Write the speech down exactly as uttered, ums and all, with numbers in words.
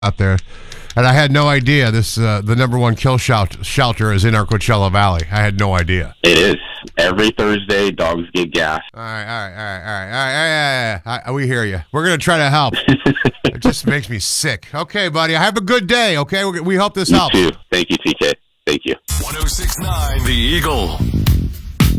out there. And I had no idea this uh, the number one kill shout- shelter is in our Coachella Valley. I had no idea. It is. Every Thursday, dogs get gas. All right, all right, all right, all right, all right. Yeah, yeah, yeah. We hear you. We're going to try to help. It just makes me sick. Okay, buddy. Have a good day, okay? We hope this You helps. too. Thank you, T K. Thank you. one oh six point nine The Eagle.